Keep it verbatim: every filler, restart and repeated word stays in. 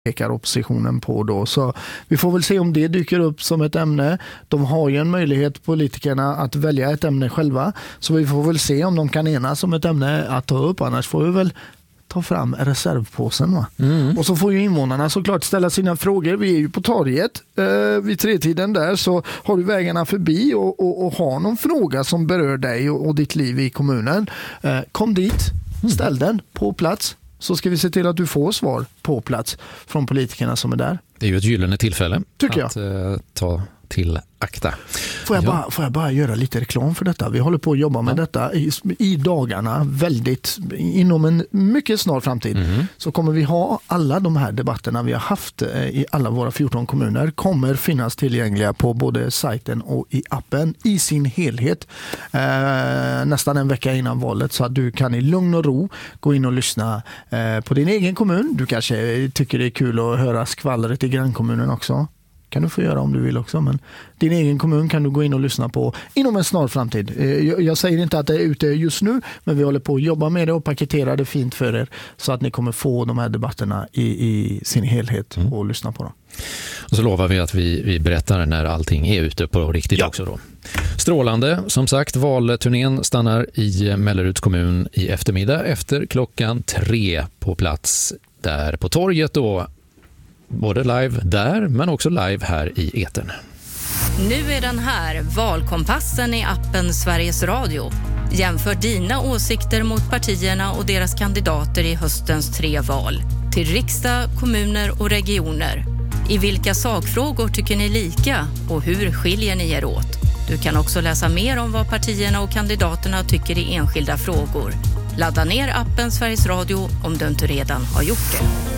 pekar oppositionen på då. Så vi får väl se om det dyker upp som ett ämne. De har ju en möjlighet, politikerna, att välja ett ämne själva. Så vi får väl se om de kan enas om ett ämne att ta upp. Annars får vi väl ta fram reservpåsen. Va? Mm. Och så får ju invånarna såklart ställa sina frågor. Vi är ju på torget eh, vid tretiden där, så har du vägarna förbi och, och, och har någon fråga som berör dig och, och ditt liv i kommunen. Eh, kom dit, ställ den på plats. Så ska vi se till att du får svar på plats från politikerna som är där. Det är ju ett gyllene tillfälle Tycker att eh, ta till akta. Får jag, ja. bara, får jag bara göra lite reklam för detta? Vi håller på att jobba med ja. detta i, i dagarna, väldigt inom en mycket snar framtid. Mm. Så kommer vi ha alla de här debatterna vi har haft i alla våra fjorton kommuner kommer finnas tillgängliga på både sajten och i appen i sin helhet eh, nästan en vecka innan valet, så att du kan i lugn och ro gå in och lyssna eh, på din egen kommun. Du kanske tycker det är kul att höra skvallret i grannkommunen också. Kan du få göra om du vill också, men din egen kommun kan du gå in och lyssna på inom en snar framtid. Jag, jag säger inte att det är ute just nu, men vi håller på att jobba med det och paketera det fint för er så att ni kommer få de här debatterna i, i sin helhet och mm. lyssna på dem. Och så lovar vi att vi, vi berättar när allting är ute på riktigt ja. också då. Strålande, som sagt, valturnén stannar i Melleruds kommun i eftermiddag efter klockan tre på plats där på torget då. Både live där, men också live här i etern. Nu är den här, valkompassen i appen Sveriges Radio. Jämför dina åsikter mot partierna och deras kandidater i höstens tre val. Till riksdag, kommuner och regioner. I vilka sakfrågor tycker ni lika och hur skiljer ni er åt? Du kan också läsa mer om vad partierna och kandidaterna tycker i enskilda frågor. Ladda ner appen Sveriges Radio om du inte redan har gjort det.